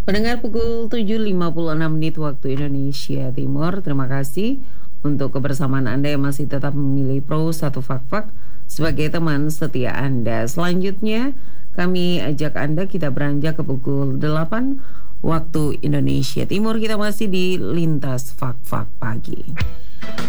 Pendengar pukul 7.56 waktu Indonesia Timur. Terima kasih untuk kebersamaan Anda yang masih tetap memilih Pro 1 Fak-Fak sebagai teman setia Anda. Selanjutnya kami ajak Anda kita beranjak ke pukul 8 waktu Indonesia Timur. Kita masih di Lintas Fak-Fak Pagi.